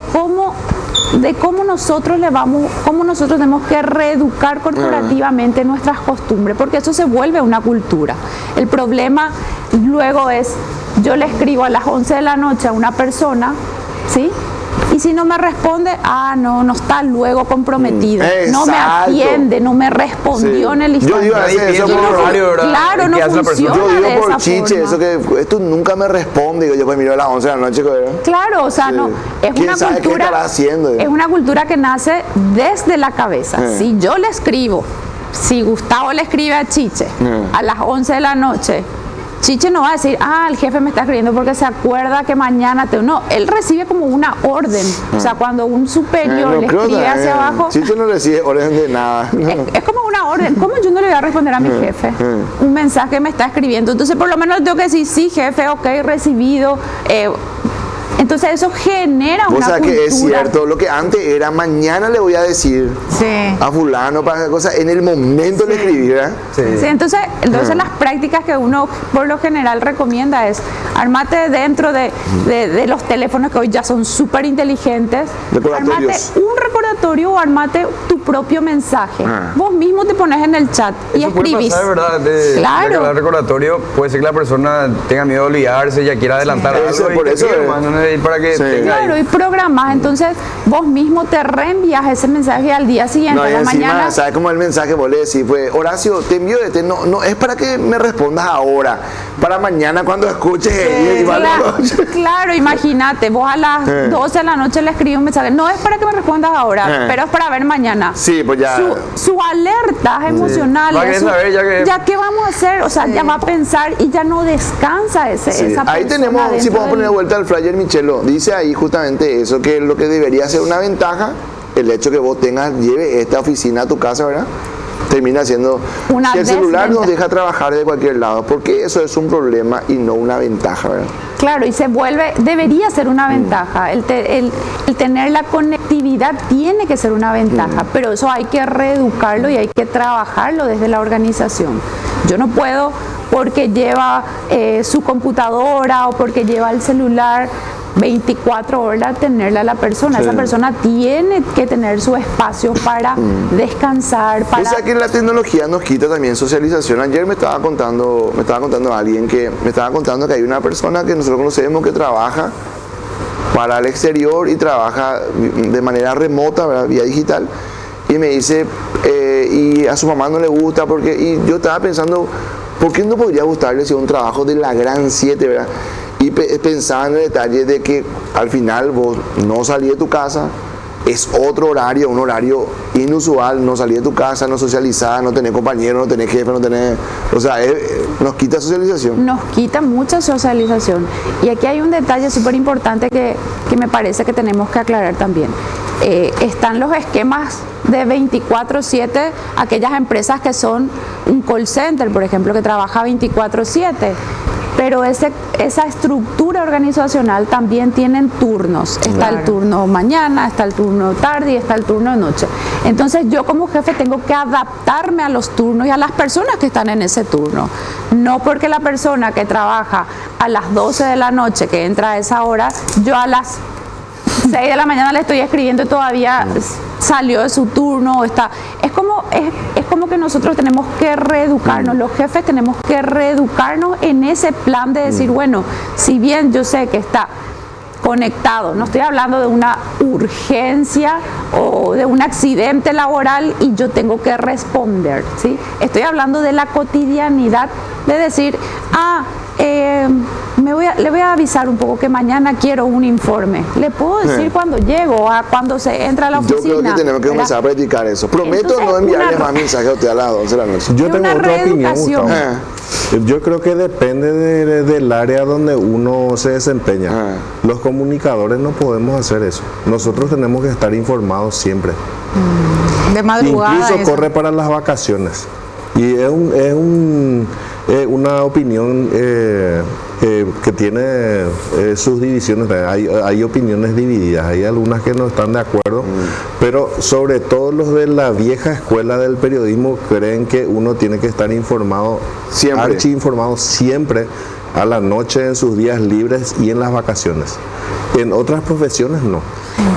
cómo nosotros tenemos que reeducar corporativamente nuestras costumbres, porque eso se vuelve una cultura. El problema luego es, yo le escribo a las 11 de la noche a una persona, ¿sí? Y si no me responde, no está luego comprometido, no me atiende, no me respondió en el instante. Yo digo eso por horario, ¿verdad? Claro, no funciona. Yo digo de por esa chiche, forma. eso que esto nunca me responde, yo pues miro a las 11 de la noche, ¿verdad? Claro, o sea, no, es ¿Quién una sabe qué cultura, estará haciendo? es una cultura que nace desde la cabeza. Si yo le escribo, si Gustavo le escribe a Chiche a las 11 de la noche, Chiche no va a decir, el jefe me está escribiendo porque se acuerda que mañana no, él recibe como una orden. O sea, cuando un superior le escribe hacia abajo, Chiche no recibe orden de nada. es como una orden. ¿Cómo yo no le voy a responder a mi jefe un mensaje que me está escribiendo? Entonces, por lo menos tengo que decir, sí, jefe, ok, recibido. Entonces eso genera una cultura. O sea que es cierto, lo que antes era mañana le voy a decir a fulano para esa cosa, en el momento le escribí, ¿verdad? Sí, entonces las prácticas que uno por lo general recomienda es armate dentro de los teléfonos que hoy ya son súper inteligentes, armate un recordatorio o armate tu propio mensaje. Vos mismo te pones en el chat y escribís. Puede pasar, ¿verdad? Claro. El recordatorio puede ser que la persona tenga miedo de olvidarse, ya quiera adelantar algo. Por eso para que tenga claro, y programas, entonces vos mismo te reenvías ese mensaje al día siguiente, a la mañana. ¿Sabes cómo el mensaje vos le decís? Pues, Horacio, te envío no es para que me respondas ahora, para mañana cuando escuches claro, imagínate, vos a las 12 de la noche le escribís un mensaje, no es para que me respondas ahora, pero es para ver mañana. Sí, pues ya. Su alerta emocional, ya qué vamos a hacer, o sea, ya va a pensar y ya no descansa esa persona. Ahí tenemos, si podemos poner de vuelta al flyer, Michelo, dice ahí justamente eso, que lo que debería ser una ventaja, el hecho que vos lleve esta oficina a tu casa, ¿verdad? Termina siendo, si el celular nos deja trabajar de cualquier lado, porque eso es un problema y no una ventaja, ¿verdad? Claro, y debería ser una ventaja, el tener la conectividad tiene que ser una ventaja, pero eso hay que reeducarlo y hay que trabajarlo desde la organización. Yo no puedo, porque lleva su computadora o porque lleva el celular 24 horas, tenerla a la persona. Esa persona tiene que tener su espacio para descansar. O sea que la tecnología nos quita también socialización. Ayer me estaba contando alguien que hay una persona que nosotros conocemos que trabaja para el exterior y trabaja de manera remota, ¿verdad? Vía digital. Y me dice, y a su mamá no le gusta, y yo estaba pensando, ¿por qué no podría gustarle si es un trabajo de la gran 7, ¿verdad? Y pensaba en el detalle de que al final vos no salís de tu casa, es otro horario, un horario inusual, no salís de tu casa, no socializás, no tenés compañeros, no tenés jefe, no tenés... O sea, nos quita socialización. Nos quita mucha socialización. Y aquí hay un detalle súper importante que me parece que tenemos que aclarar también. Están los esquemas de 24/7, aquellas empresas que son un call center, por ejemplo, que trabaja 24/7. Pero esa estructura organizacional también tienen turnos. Está el turno mañana, está el turno tarde y está el turno de noche. Entonces yo como jefe tengo que adaptarme a los turnos y a las personas que están en ese turno. No porque la persona que trabaja a las 12 de la noche, que entra a esa hora, yo a las 6 de la mañana le estoy escribiendo y todavía salió de su turno. Es como que nosotros tenemos que reeducarnos, los jefes tenemos que reeducarnos en ese plan de decir, bueno, si bien yo sé que está conectado, no estoy hablando de una urgencia o de un accidente laboral y yo tengo que responder, ¿sí? Estoy hablando de la cotidianidad, de decir, le voy a avisar un poco que mañana quiero un informe. Le puedo decir cuando llego, cuando se entra a la oficina. Yo creo que tenemos que comenzar a practicar eso. Prometo no enviarle más mensajes a usted a las 11 de la noche. Yo tengo otra opinión, Gustavo. Yo creo que depende del área donde uno se desempeña. Los comunicadores no podemos hacer eso. Nosotros tenemos que estar informados siempre. De madrugada. Incluso corre para las vacaciones. Y es una opinión que tiene sus divisiones. Hay opiniones divididas, hay algunas que no están de acuerdo, pero sobre todo los de la vieja escuela del periodismo creen que uno tiene que estar informado, archi-informado siempre, a la noche, en sus días libres y en las vacaciones. En otras profesiones no.